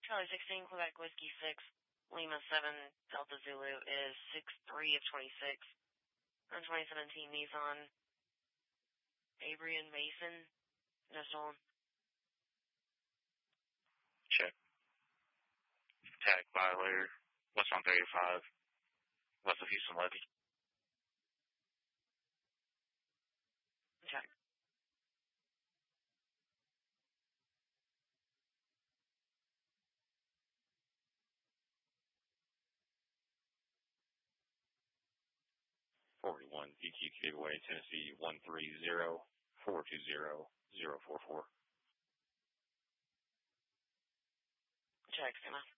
Charlie 16, Quebec Whiskey 6, Lima 7, Delta Zulu is 6-3 of 26. On 2017 Nissan, Adrian Mason, no stolen. Check. Tag violator, west on 35, west of Houston Levy. Check. .41 EQ Gateway, Tennessee 130-420-044. Check, Emma.